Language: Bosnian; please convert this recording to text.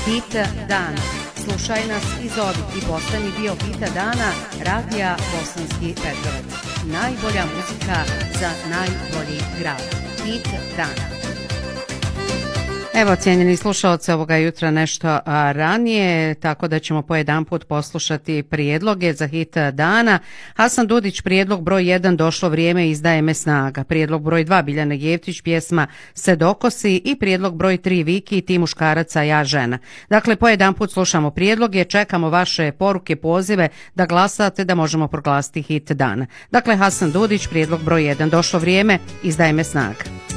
Hit dana. Slušaj nas i zovi i postani dio hita dana Radija Bosanski Petrovac. Najbolja muzika za najbolji grad. Hit dana. Evo, cijenjeni slušalci, ovoga jutra nešto ranije, tako da ćemo po jedan put poslušati prijedloge za hit dana. Hasan Dudić, prijedlog broj 1, Došlo vrijeme, izdaje me snaga. Prijedlog broj 2, Biljana Jevtić, pjesma Se dokosi i prijedlog broj 3, Viki, Ti muškaraca, ja žena. Dakle, po jedan put slušamo prijedloge, čekamo vaše poruke, pozive da glasate da možemo proglasiti hit dana. Dakle, Hasan Dudić, prijedlog broj 1, Došlo vrijeme, izdaje me snaga.